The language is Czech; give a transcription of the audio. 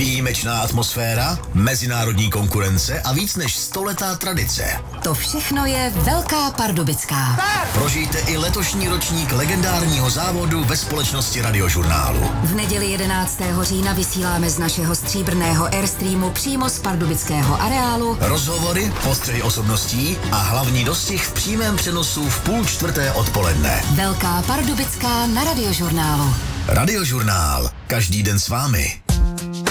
Výjimečná atmosféra, mezinárodní konkurence a víc než 100letá tradice. To všechno je Velká Pardubická. Prožijte i letošní ročník legendárního závodu ve společnosti Radiožurnálu. V neděli 11. října vysíláme z našeho stříbrného Airstreamu přímo z pardubického areálu Rozhovory, postřehy osobností a hlavní dostih v přímém přenosu v 3:30 odpoledne. Velká Pardubická na Radiožurnálu. Radiožurnál. Každý den s vámi.